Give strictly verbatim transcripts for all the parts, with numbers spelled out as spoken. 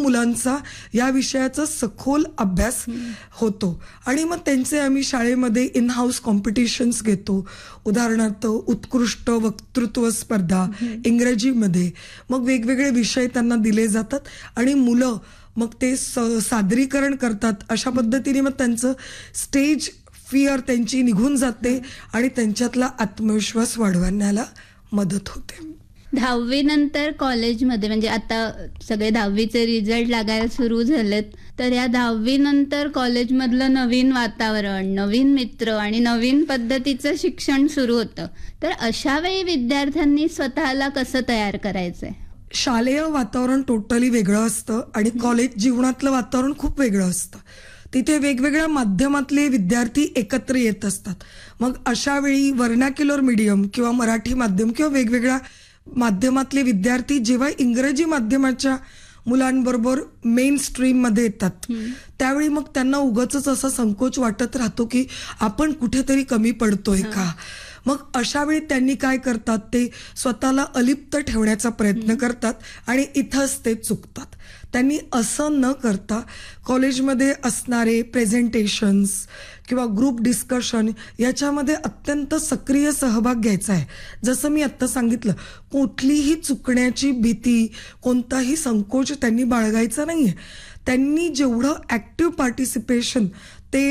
मुलांचा या विषयाचा सखोल अभ्यास होतो. आणि मग त्यांचे आम्ही शाळेमध्ये इन हाऊस कॉम्पिटिशन्स घेतो. उदाहरणार्थ उत्कृष्ट वक्तृत्व स्पर्धा इंग्रजीमध्ये, मग वेगवेगळे विषय त्यांना दिले जातात आणि मुलं मग ते सादरीकरण करतात. अशा पद्धतीने मग त्यांचं स्टेज फिअर त्यांची निघून जाते आणि त्यांच्यातला आत्मविश्वास वाढवण्याला मदत होते. दहावी नंतर कॉलेजमध्ये, म्हणजे आता सगळे दहावीचे रिझल्ट लागायला सुरू झालेत, तर या दहावी नंतर कॉलेजमधलं नवीन वातावरण, नवीन मित्र आणि नवीन पद्धतीचं शिक्षण सुरू होतं. तर अशा वेळी विद्यार्थ्यांनी स्वतःला कसं तयार करायचंय? शालेय वातावरण टोटली वेगळं असतं आणि कॉलेज जीवनातलं वातावरण खूप वेगळं असतं. तिथे वेगवेगळ्या माध्यमातले विद्यार्थी एकत्र येत असतात. मग अशा वेळी व्हर्नॅक्युलर मीडियम किंवा मराठी माध्यम किंवा वेगवेगळ्या माध्यमातले विद्यार्थी जेव्हा इंग्रजी माध्यमाच्या मुलांबरोबर मेन स्ट्रीम मध्ये येतात त्यावेळी मग त्यांना उगाचच असा संकोच वाटत राहतो की आपण कुठेतरी कमी पडतोय का. मग अशा वेळी त्यांनी काय करतात, ते स्वतःला अलिप्त ठेवण्याचा प्रयत्न करतात आणि इथंच ते चुकतात. त्यांनी असं न करता कॉलेजमध्ये असणारे प्रेझेंटेशन्स किंवा ग्रुप डिस्कशन याच्यामध्ये अत्यंत सक्रिय सहभाग घ्यायचा आहे. जसं मी आत्ता सांगितलं, कुठलीही चुकण्याची भीती, कोणताही संकोच त्यांनी बाळगायचा नाहीये. त्यांनी जेवढं ॲक्टिव्ह पार्टिसिपेशन ते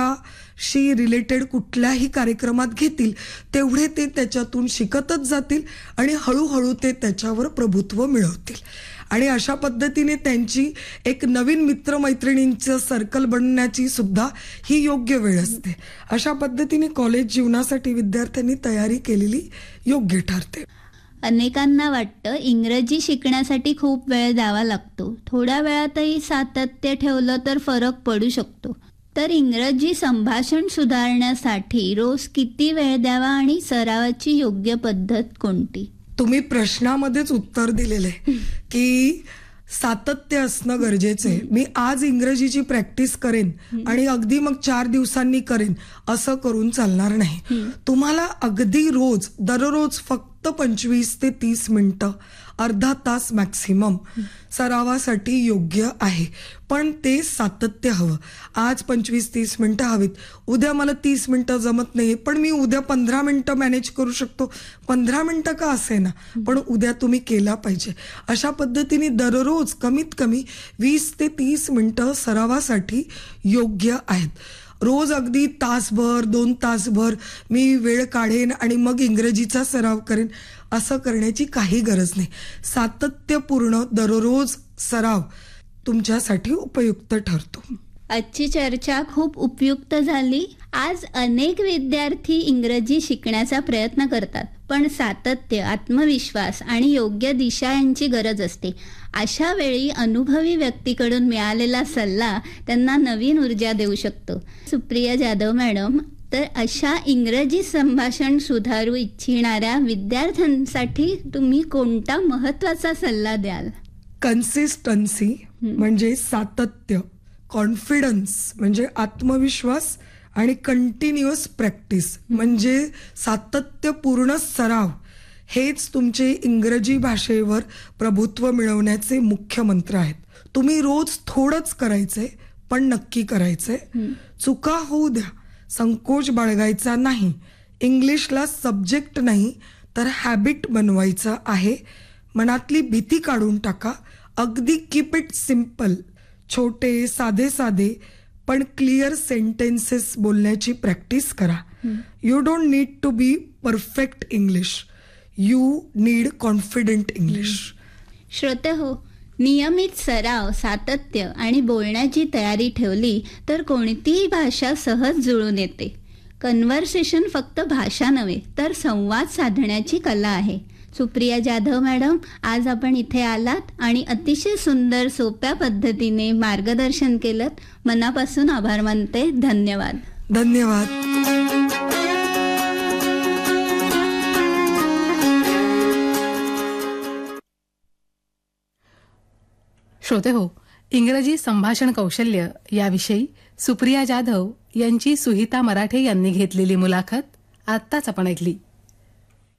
भाषाशी रिलेटेड कुठल्याही कार्यक्रमात घेतील तेवढे ते त्याच्यातून शिकतच जातील आणि हळूहळू ते त्याच्यावर प्रभुत्व मिळवतील. आणि अशा पद्धतीने त्यांची एक नवीन मित्रमैत्रिणींचं सर्कल बनण्याची सुद्धा ही योग्य वेळ असते. अशा पद्धतीने कॉलेज जीवनासाठी विद्यार्थ्यांनी तयारी केलेली योग्य ठरते. अनेकांना वाटतं इंग्रजी शिकण्यासाठी खूप वेळ द्यावा लागतो, थोड्या वेळातही सातत्य ठेवलं तर फरक पडू शकतो. तर इंग्रजी संभाषण सुधारण्यासाठी रोज किती वेळ द्यावा आणि सरावाची योग्य पद्धत कोणती? तुम्ही प्रश्नामध्येच उत्तर दिलेले की सातत्य असणं गरजेचं आहे. मी आज इंग्रजीची प्रॅक्टिस करेन आणि अगदी मग चार दिवसांनी करेन असं करून चालणार नाही. तुम्हाला अगदी रोज दररोज फक्त पंचवीस ते तीस मिनिटं, अर्धा तास मॅक्सिमम सरावासाठी योग्य आहे. पण ते सातत्य हवं. आज पंचवीस तीस मिनिटं हवीत, उद्या मला तीस मिनिटं जमत नाही पण मी उद्या पंधरा मिनिटं मॅनेज करू शकतो. पंधरा मिनिटं का असे ना, पण उद्या तुम्ही केला पाहिजे. अशा पद्धतीने दररोज कमीत कमी वीस ते तीस मिनिटं सरावासाठी योग्य आहेत. रोज अगदी तासभर दोन तासभर मी वेळ काढेन आणि मग इंग्रजीचा सराव करेन असं करण्याची काही गरज नाही. सातत्यपूर्ण दररोज सराव तुमच्यासाठी उपयुक्त ठरतो. आजची चर्चा खूप उपयुक्त झाली. आज अनेक विद्यार्थी इंग्रजी शिकण्याचा प्रयत्न करतात, पण सातत्य, आत्मविश्वास आणि योग्य दिशा यांची गरज असते. अशा वेळी अनुभवी व्यक्तीकडून मिळालेला सल्ला त्यांना नवीन ऊर्जा देऊ शकतो. सुप्रिया जाधव मॅडम, तर अशा इंग्रजी संभाषण सुधारू इच्छिणाऱ्या विद्यार्थ्यांसाठी तुम्ही कोणता महत्त्वाचा सल्ला द्याल? कन्सिस्टन्सी म्हणजे सातत्य, कॉन्फिडन्स म्हणजे आत्मविश्वास आणि कंटिन्युअस प्रॅक्टिस म्हणजे सातत्यपूर्ण सराव, हेच तुमचे इंग्रजी भाषेवर प्रभुत्व मिळवण्याचे मुख्य मंत्र आहेत. तुम्ही रोज थोडंच करायचंय पण नक्की करायचंय. चुका होऊ द्या, संकोच बाळगायचा नाही. इंग्लिशला सब्जेक्ट नाही तर हॅबिट बनवायचं आहे. मनातली भीती काढून टाका. अगदी कीप इट सिम्पल. छोटे साधे साधे पण क्लिअर सेंटेन्सेस बोलण्याची प्रॅक्टिस करा. You don't need to be perfect English, you need confident English. श्रोते हो, नियमित सराव, सातत्य आणि बोलण्याची तयारी ठेवली तर कोणतीही भाषा सहज जुळून येते. कन्व्हर्सेशन फक्त भाषा नव्हे तर संवाद साधण्याची कला आहे. सुप्रिया जाधव मॅडम, आज आपण इथे आलात आणि अतिशय सुंदर सोप्या पद्धतीने मार्गदर्शन केलं. मनापासून आभार मानते. धन्यवाद. धन्यवाद. श्रोते हो, इंग्रजी संभाषण कौशल्य याविषयी सुप्रिया जाधव यांची सुहिता मराठे यांनी घेतलेली मुलाखत आत्ताच आपण ऐकली.